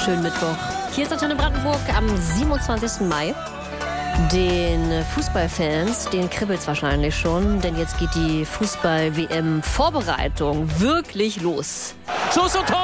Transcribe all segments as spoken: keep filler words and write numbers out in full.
schönen Mittwoch. Hier ist Antenne Brandenburg am siebenundzwanzigsten Mai. Den Fußballfans, denen kribbelt's wahrscheinlich schon, denn jetzt geht die Fußball-W M-Vorbereitung wirklich los. Schuss und Tor!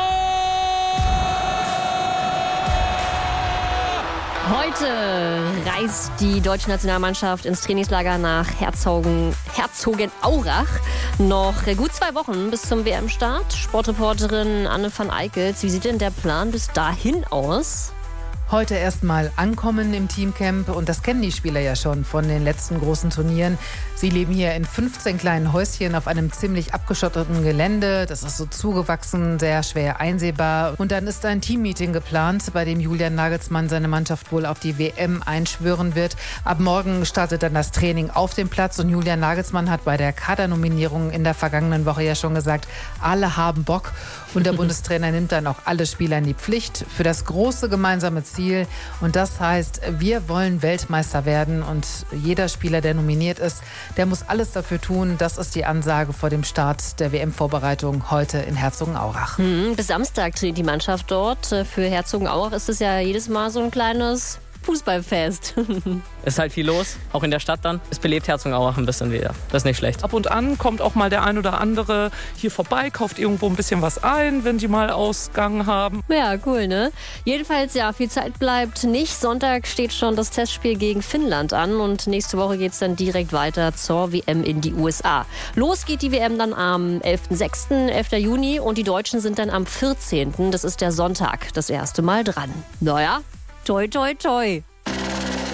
Heute reist die deutsche Nationalmannschaft ins Trainingslager nach Herzogen, Herzogenaurach. Noch gut zwei Wochen bis zum W M-Start. Sportreporterin Anne van Eickels, wie sieht denn der Plan bis dahin aus? Heute erstmal ankommen im Teamcamp und das kennen die Spieler ja schon von den letzten großen Turnieren. Sie leben hier in fünfzehn kleinen Häuschen auf einem ziemlich abgeschotteten Gelände. Das ist so zugewachsen, sehr schwer einsehbar. Und dann ist ein Teammeeting geplant, bei dem Julian Nagelsmann seine Mannschaft wohl auf die W M einschwören wird. Ab morgen startet dann das Training auf dem Platz und Julian Nagelsmann hat bei der Kadernominierung in der vergangenen Woche ja schon gesagt, alle haben Bock. Und der Bundestrainer nimmt dann auch alle Spieler in die Pflicht für das große gemeinsame Ziel. Und das heißt, wir wollen Weltmeister werden und jeder Spieler, der nominiert ist, der muss alles dafür tun. Das ist die Ansage vor dem Start der W M-Vorbereitung heute in Herzogenaurach. Hm, bis Samstag trainiert die Mannschaft dort. Für Herzogenaurach ist es ja jedes Mal so ein kleines Fußballfest. Es ist halt viel los, auch in der Stadt dann. Es belebt Herzogenaurach ein bisschen wieder. Das ist nicht schlecht. Ab und an kommt auch mal der ein oder andere hier vorbei, kauft irgendwo ein bisschen was ein, wenn die mal Ausgang haben. Ja, cool, ne? Jedenfalls, ja, viel Zeit bleibt nicht. Sonntag steht schon das Testspiel gegen Finnland an und nächste Woche geht es dann direkt weiter zur W M in die U S A. Los geht die W M dann am elften sechsten, elften Juni und die Deutschen sind dann am vierzehnten Das ist der Sonntag, das erste Mal dran. Naja, toi, toi, toi.